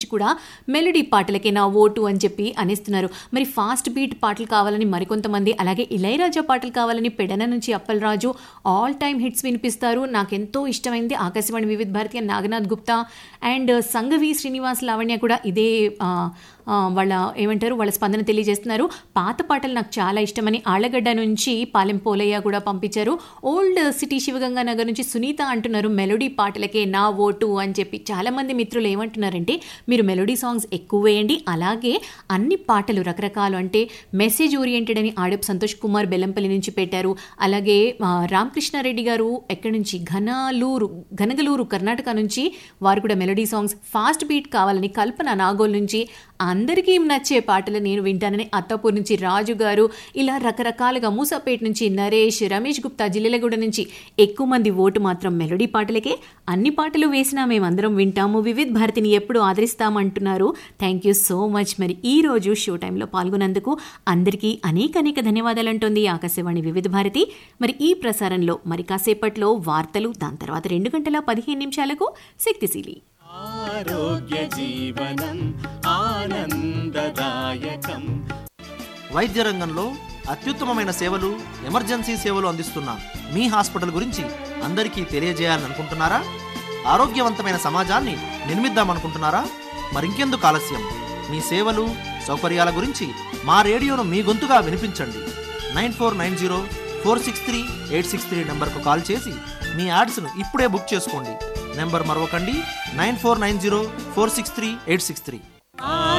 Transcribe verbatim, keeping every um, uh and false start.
కూడా మెలోడీ పాటలకే నా ఓటు అని చెప్పి అనేస్తున్నారు. మరి ఫాస్ట్ బీట్ పాటలు కావాలని మరికొంతమంది, అలాగే ఇళయరాజా పాటలు కావాలని పెడన నుంచి అప్పలరాజు ఆల్ టైమ్ హిట్స్ వినిపిస్తారు. నాకెంతో ఇష్టమైంది ఆకాశవాణి వివిధ భారతి అని నాగనాథ్ గుప్తా అండ్ సంఘవి శ్రీనివాస్ లావణ్య కూడా ఇదే వాళ్ళ ఏమంటారు వాళ్ళ స్పందన తెలియజేస్తున్నారు. పాత పాటలు నాకు చాలా ఇష్టమని ఆళ్లగడ్డ నుంచి పాలెం పోలయ్య కూడా పంపించారు. ఓల్డ్ సిటీ శివగంగా నగర్ నుంచి సునీత అంటున్నారు మెలోడీ పాటలకే నా ఓటు అని చెప్పి. చాలామంది మిత్రులు ఏమంటున్నారంటే మీరు మెలోడీ సాంగ్స్ ఎక్కువ వేయండి, అలాగే అన్ని పాటలు రకరకాలు అంటే మెసేజ్ ఓరియంటెడ్ అని ఆడపు సంతోష్ కుమార్ బెల్లంపల్లి నుంచి పెట్టారు. అలాగే రామకృష్ణారెడ్డి గారు ఎక్కడి నుంచి ఘనలూరు ఘనగలూరు కర్ణాటక నుంచి వారు కూడా మెలోడీ సాంగ్స్ ఫాస్ట్ బీట్ కావాలని కల్పన నాగోల్ నుంచి అందరికీ నచ్చే పాటలు నేను వింటానని అత్తాపూర్ నుంచి రాజు గారు, ఇలా రకరకాలుగా మూసాపేట నుంచి నరేష్, రమేష్ గుప్తా జిల్లెలగూడ నుంచి ఎక్కువ మంది ఓటు మాత్రం మెలోడీ పాటలకే. అన్ని పాటలు వేసినా మేమందరం వింటాము, వివిధ భారతిని ఎప్పుడు ఆదరిస్తామంటున్నారు. Thank you so much. మరి ఈ రోజు షో టైంలో పాల్గొన్నందుకు అందరికీ అనేక అనేక ధన్యవాదాలు అంటోంది ఆకాశవాణి వివిధ భారతి. మరి ఈ ప్రసారంలో మరి కాసేపట్లో వార్తలు, దాని తర్వాత రెండు గంటల పదిహేను నిమిషాలకు శక్తిశీలి. ఆరోగ్య జీవనం ఆనందదాయకం. వైద్య రంగంలో అత్యుత్తమమైన సేవలు, ఎమర్జెన్సీ సేవలు అందిస్తున్న మీ హాస్పిటల్ గురించి అందరికీ తెలియజేయాలనుకుంటున్నారా? ఆరోగ్యవంతమైన సమాజాన్ని నిర్మిద్దామనుకుంటున్నారా? మరింకెందుకు ఆలస్యం? మీ సేవలు, సౌకర్యాల గురించి మా రేడియోను మీ గొంతుగా వినిపించండి. Nine four nine zero four six three eight six three నెంబర్కు కాల్ చేసి మీ యాడ్స్ను ఇప్పుడే బుక్ చేసుకోండి. Number మరొకండి, nine four nine zero four six three eight six three.